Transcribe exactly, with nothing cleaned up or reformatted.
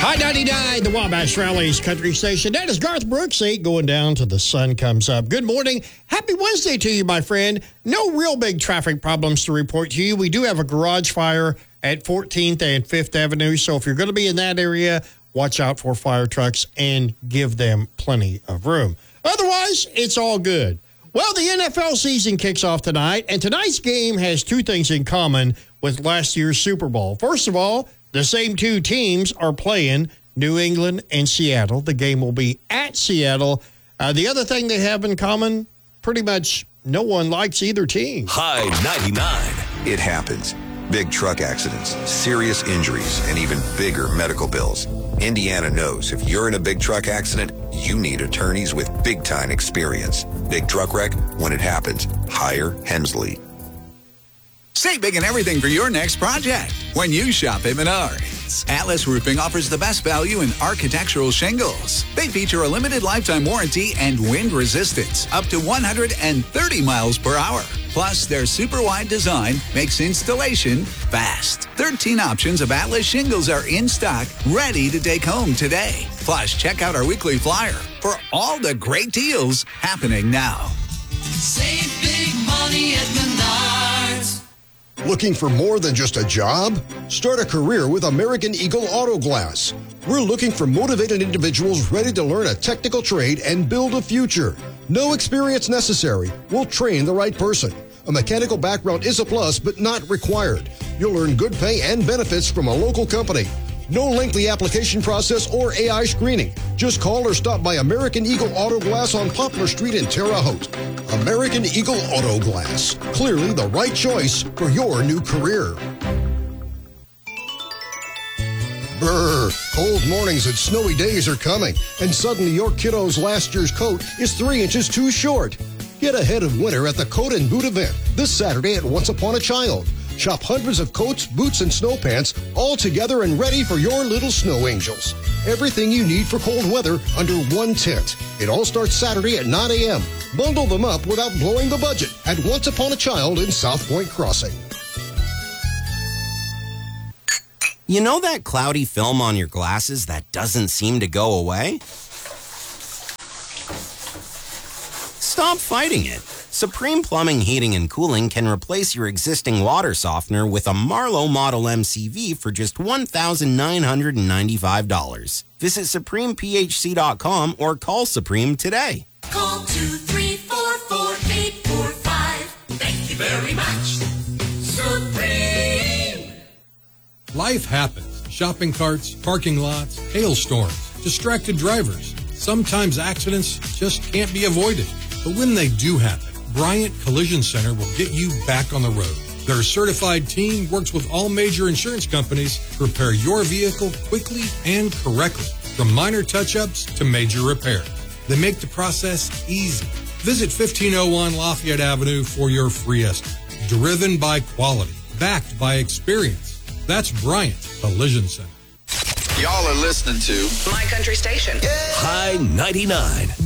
Hot ninety-nine, the Wabash Rally's country station. That is Garth Brooks, eight going down till the sun comes up. Good morning. Happy Wednesday to you, my friend. No real big traffic problems to report to you. We do have a garage fire at fourteenth and fifth Avenue, so if you're going to be in that area, watch out for fire trucks and give them plenty of room. Otherwise, it's all good. Well, the N F L season kicks off tonight, and tonight's game has two things in common with last year's Super Bowl. First of all, the same two teams are playing, New England and Seattle. The game will be at Seattle. Uh, the other thing they have in common, pretty much no one likes either team. High ninety-nine. It happens. Big truck accidents, serious injuries, and even bigger medical bills. Indiana knows if you're in a big truck accident, you need attorneys with big-time experience. Big truck wreck, when it happens, hire Hensley. Save big in everything for your next project when you shop at Menards. Atlas Roofing offers the best value in architectural shingles. They feature a limited lifetime warranty and wind resistance up to one hundred thirty miles per hour. Plus, their super wide design makes installation fast. thirteen options of Atlas shingles are in stock, ready to take home today. Plus, check out our weekly flyer for all the great deals happening now. Save big money at Menards. Looking for more than just a job? Start a career with American Eagle Auto Glass. We're looking for motivated individuals ready to learn a technical trade and build a future. No experience necessary. We'll train the right person. A mechanical background is a plus, but not required. You'll earn good pay and benefits from a local company. No lengthy application process or A I screening. Just call or stop by American Eagle Auto Glass on Poplar Street in Terre Haute. American Eagle Auto Glass. Clearly the right choice for your new career. Brr, cold mornings and snowy days are coming, and suddenly your kiddo's last year's coat is three inches too short. Get ahead of winter at the Coat and Boot event this Saturday at Once Upon a Child. Shop hundreds of coats, boots, and snow pants all together and ready for your little snow angels. Everything you need for cold weather under one tent. It all starts Saturday at nine a.m. Bundle them up without blowing the budget at Once Upon a Child in South Point Crossing. You know that cloudy film on your glasses that doesn't seem to go away? Stop fighting it. Supreme Plumbing, Heating, and Cooling can replace your existing water softener with a Marlowe Model M C V for just one thousand nine hundred ninety-five dollars. Visit Supreme P H C dot com or call Supreme today. Call two three four four eight four five. Thank you very much. Supreme. Life happens. Shopping carts, parking lots, hailstorms, distracted drivers. Sometimes accidents just can't be avoided. But when they do happen, Bryant Collision Center will get you back on the road. Their certified team works with all major insurance companies to repair your vehicle quickly and correctly, from minor touch-ups to major repair. They make the process easy. Visit fifteen oh one Lafayette Avenue for your free estimate. Driven by quality, backed by experience. That's Bryant Collision Center. Y'all are listening to My Country Station. High ninety-nine.